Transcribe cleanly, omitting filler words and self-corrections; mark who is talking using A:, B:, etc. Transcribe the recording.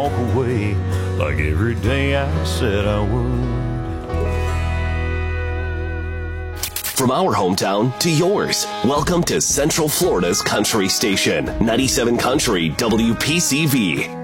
A: walk away like every day I said I would.
B: From our hometown to yours, welcome to Central Florida's Country Station, 97 Country WPCV.